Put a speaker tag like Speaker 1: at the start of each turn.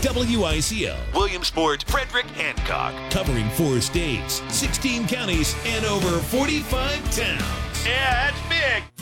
Speaker 1: WICO,
Speaker 2: Williamsport, Frederick, Hancock.
Speaker 1: covering 4 states, 16 counties, and over 45 towns.
Speaker 2: Yeah, that's big.